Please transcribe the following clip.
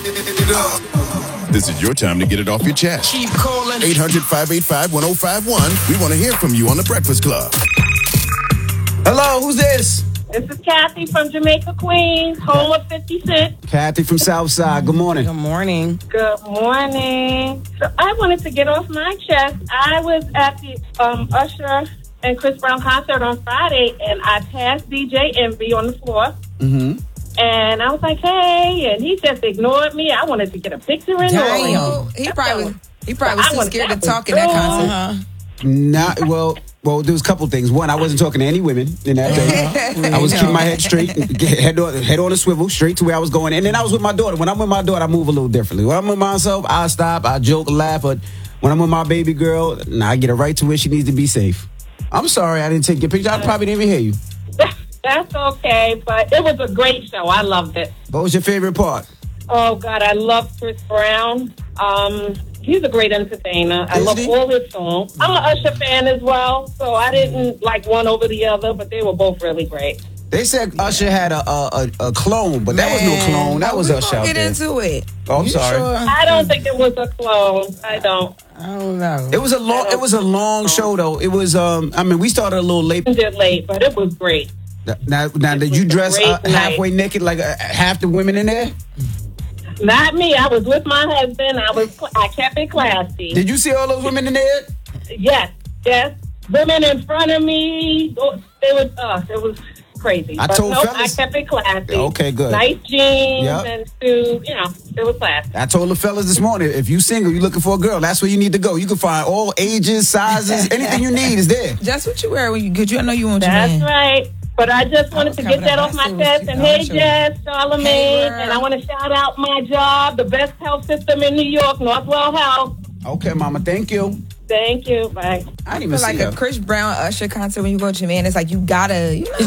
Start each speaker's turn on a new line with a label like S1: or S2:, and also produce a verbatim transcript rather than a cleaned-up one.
S1: This is your time to get it off your chest.
S2: Keep calling.
S1: eight hundred, five eight five, one oh five one. We want to hear from you on The Breakfast Club.
S3: Hello, who's this?
S4: This is Kathy from Jamaica, Queens, home of fifty Cent.
S3: Kathy from Southside. Good morning.
S5: Good morning.
S4: Good morning. So I wanted to get off my chest. I was at the um, Usher and Chris Brown concert on Friday, and I passed D J Envy on the floor.
S3: Mm-hmm.
S4: And I was like, hey, and he just ignored me. I wanted to get a picture in
S5: Damn.
S4: there.
S5: He probably he probably
S4: I
S5: was too
S4: wanted-
S5: scared to
S4: that
S5: talk
S4: was
S5: in that
S4: good.
S5: concert.
S3: Uh-huh. Not well. Well, there was a couple things. One, I wasn't talking to any women in that day. I was keeping my head straight, head on, head on a swivel, straight to where I was going. And then I was with my daughter. When I'm with my daughter, I move a little differently. When I'm with myself, I stop, I joke, laugh. But when I'm with my baby girl, nah, I get her right to where she needs to be safe. I'm sorry I didn't take your picture. I probably didn't even hear you.
S4: That's okay, but it was a great show. I loved it.
S3: What was your favorite part?
S4: Oh, God, I love Chris Brown. Um, he's a great entertainer. I
S3: Is
S4: love
S3: he?
S4: all his songs. I'm an Usher fan as well, so I didn't like one over the other, but they were both really great.
S3: They said Usher had a a, a, a clone, but that was no
S5: Man.
S3: clone. That
S5: Oh,
S3: was
S5: we
S3: Usher
S5: gonna
S3: out
S5: get
S3: there.
S5: into it.
S3: Oh, I'm
S5: You
S3: sorry.
S5: sure?
S4: I don't think it was a clone. I don't.
S5: I don't know.
S3: It was a long. It was a long show though. It was. Um. I mean, we started a little late.
S4: It did late, but it was great.
S3: Now, now did
S4: was
S3: you
S4: a
S3: dress
S4: great
S3: uh,
S4: night.
S3: halfway naked like uh, half the women in there?
S4: Not me. I was with my husband. I was. I kept it classy.
S3: Did you see all those women in there?
S4: Yes, yes. Women in front of me. oh, They were. Uh, it was crazy.
S3: I
S4: but
S3: told
S4: nope,
S3: fellas-
S4: I kept it classy.
S3: Okay, good.
S4: Nice jeans
S3: Yep.
S4: and shoes. You know, it was classy.
S3: I told the fellas this morning, if you single, you looking for a girl, that's where you need to go. You can find all ages, sizes, anything you need is there.
S5: That's what you wear when you good. You know you want your
S4: That's
S5: man.
S4: right. But I just wanted
S5: was
S4: to
S5: coming
S4: get that
S5: up.
S4: off
S5: I
S4: my
S5: see what
S4: chest.
S5: you
S4: And
S5: doing.
S4: hey,
S5: Sure.
S4: Jess, Charlamagne.
S5: Hey, girl.
S4: And I want to shout out my job, the best health system in New York, Northwell Health.
S3: Okay, mama, thank you.
S4: Thank you. Bye.
S3: I didn't
S5: I
S3: even
S5: feel
S3: see
S5: like
S3: her.
S5: a Chris Brown Usher concert when you go to your man, it's like you gotta, you know.